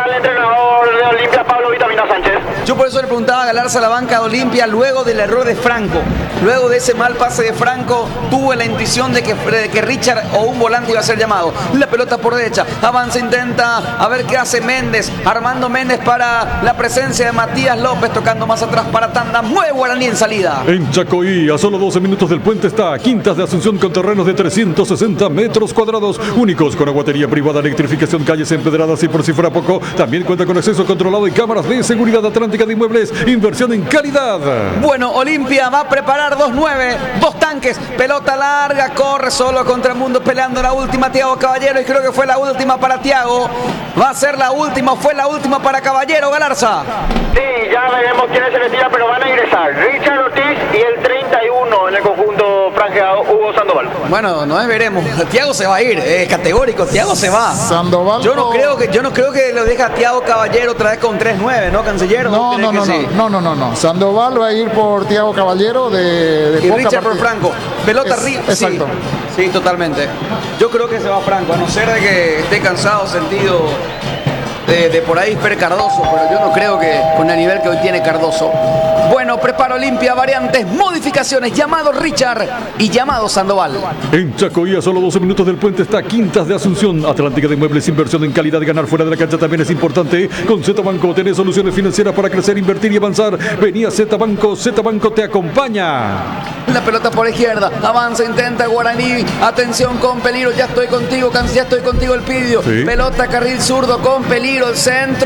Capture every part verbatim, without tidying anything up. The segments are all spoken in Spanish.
al entrenador de Olimpia, Pablo Vitamina Sánchez. Yo por eso le preguntaba a Galarza a la banca de Olimpia luego del error de Franco. Luego de ese mal pase de Franco, tuve la intuición de que, de que Richard o un volante iba a ser llamado. La pelota por derecha, avanza, intenta, a ver qué hace Méndez. Armando Méndez para la presencia de Matías López, tocando más atrás para Tanda. Mueve Guaraní en salida. En Chacoí, a solo doce minutos del puente está Quintas de Asunción con terrenos de trescientos sesenta metros cuadrados, únicos con aguatería privada, electrificación, calles empedradas y por si fuera poco, también cuenta con acceso controlado y cámaras de seguridad. Atlántica de Inmuebles, inversión en calidad. Bueno, Olimpia va a preparar dos nueve, dos tanques, pelota larga, corre solo contra el mundo peleando la última Thiago Caballero y creo que fue la última para Thiago. Va a ser la última, fue la última para Caballero, Galarza. Sí, ya veremos quiénes se retira, pero van a ingresar Richard Ortiz y el treinta y uno en el conjunto franjeado, Hugo Sandoval. Bueno, no es veremos. Thiago se va a ir, es categórico, Thiago se va. Sandoval. Yo no creo que yo no creo que lo deja Thiago Caballero otra vez con tres nueve, ¿no, canciller? No, no, no, sí? no, no, no, no. Sandoval va a ir por Thiago Caballero de, de y poca Richard por partida. Franco. Pelota Es, arriba. exacto. Sí, sí, totalmente. Yo creo que se va Franco, a no ser de que esté cansado, sentido de, de por ahí Fer Cardoso, pero yo no creo que con el nivel que hoy tiene Cardoso. Bueno, prepara Olimpia, variantes, modificaciones, llamado Richard y llamado Sandoval. En Chacoí, a solo doce minutos del puente está Quintas de Asunción. Atlántica de Inmuebles, inversión en calidad. Ganar fuera de la cancha también es importante. Con Z Banco tenés soluciones financieras para crecer, invertir y avanzar. Venía Z Banco, Z Banco te acompaña. La pelota por izquierda, avanza, intenta Guaraní, atención con peligro, ya estoy contigo, ya estoy contigo el Pidio. Sí. Pelota carril zurdo con peligro, el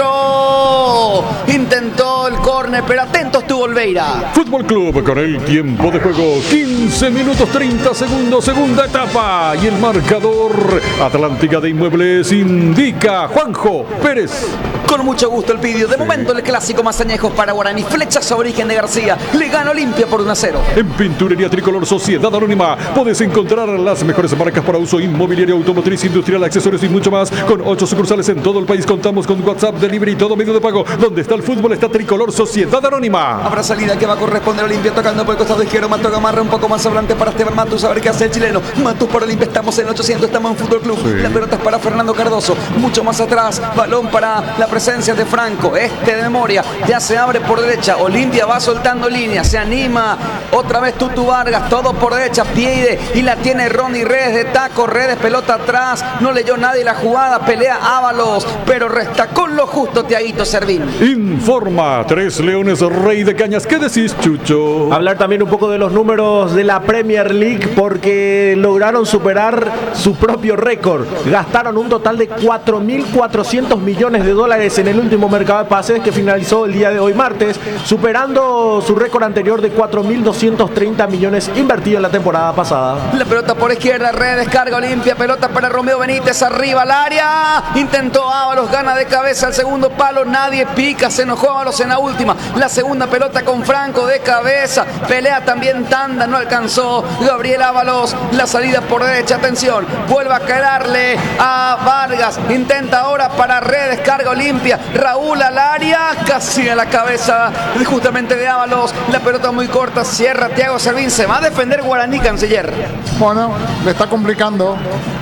centro. Intentó el córner, pero atento estuvo Olveira. Fútbol Club con el tiempo de juego, quince minutos treinta segundos, segunda etapa. Y el marcador, Atlántica de Inmuebles indica Juanjo Pérez. Con mucho gusto el Pidio. De momento el clásico más añejo para Guaraní. Flechazo origen de García. Le gana Olimpia por uno a cero. En Pinturería Tricolor Sociedad Anónima puedes encontrar las mejores marcas para uso inmobiliario, automotriz, industrial, accesorios y mucho más. Con ocho sucursales en todo el país. Contamos con WhatsApp, delivery y todo medio de pago. Donde está el fútbol está Tricolor Sociedad Anónima. Habrá salida que va a corresponder a Olimpia tocando por el costado izquierdo. Mato Gamarra un poco más adelante para Esteban Matus. A ver qué hace el chileno. Matus por Olimpia. Estamos en ochocientos. Estamos en Fútbol Club. Sí. La pelota es para Fernando Cardoso. Mucho más atrás. Balón para la presencia de Franco. Este de memoria. Ya se abre por derecha. Olimpia va soltando línea. Se anima. Otra vez Tutu Vargas. Todo por derecha. Pide. Y la tiene Ronnie Redes de taco. Redes pelota atrás. No leyó nadie la jugada. Pelea Ábalos. Pero resta con lo justo Tiaguito Servín. Informa Tres Leones Rey de Cañas. ¿Qué decís, Chucho? Hablar también un poco de los números de la Premier League porque lograron superar su propio récord. Gastaron un total de cuatro mil cuatrocientos millones de dólares en el último mercado de pases que finalizó el día de hoy martes, superando su récord anterior de cuatro mil doscientos treinta millones invertidos en la temporada pasada. La pelota por izquierda, Redes, carga Olimpia, pelota para Romeo Benítez, arriba al área. Intentó Ábalos, gana de cabeza al segundo palo, nadie pica, se enojó Ábalos en la última. La segunda pelota con Franco de cabeza, pelea también Tanda, no alcanzó Gabriel Ábalos. La salida por derecha, atención, vuelve a quedarle a Vargas, intenta ahora para Redes, carga Olimpia, Raúl al área, casi a la cabeza justamente de Ábalos. La pelota muy corta, cierra Thiago Servín, se va a defender Guaraní, canciller. Bueno, le está complicando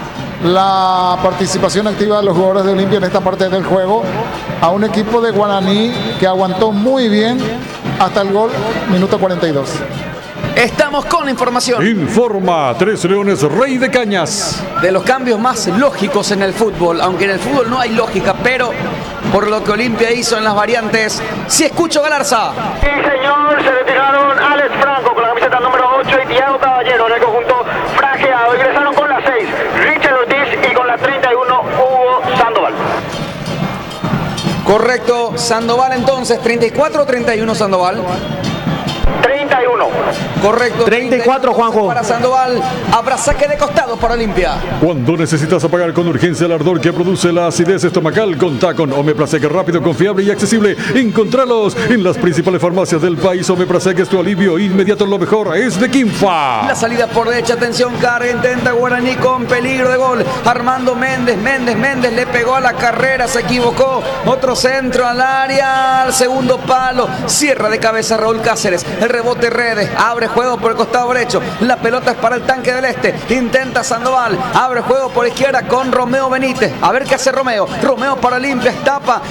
la participación activa de los jugadores de Olimpia en esta parte del juego a un equipo de Guaraní que aguantó muy bien hasta el gol, minuto cuarenta y dos. Estamos con la información. Informa Tres Leones Rey de Cañas. De los cambios más lógicos en el fútbol, aunque en el fútbol no hay lógica, pero por lo que Olimpia hizo en las variantes, si escucho Galarza. Sí, señor, se retiraron Alex Franco con la camiseta número ocho y Thiago Caballero en el conjunto franjeado. Ingresaron con la seis, Richard Ortiz, y con la treinta y uno, Hugo Sandoval. Correcto, Sandoval entonces, treinta y cuatro o treinta y uno Sandoval. treinta y uno. Correcto. treinta y cuatro, Juanjo. Para Sandoval. Habrá saque de costado para Olimpia. Cuando necesitas apagar con urgencia el ardor que produce la acidez estomacal, contá con Omeprazec, rápido, confiable y accesible. Encontralos en las principales farmacias del país. Omeprazec es tu alivio inmediato, lo mejor es de Quinfa. La salida por derecha, atención, carga, intenta Guaraní con peligro de gol. Armando Méndez, Méndez, Méndez le pegó a la carrera, se equivocó. Otro centro al área, al segundo palo. Cierra de cabeza Raúl Cáceres. El rebote Redes, abre juego por el costado derecho. La pelota es para el Tanque del Este. Intenta Sandoval, abre juego por izquierda con Romeo Benítez. A ver qué hace Romeo. Romeo para Olimpia, tapa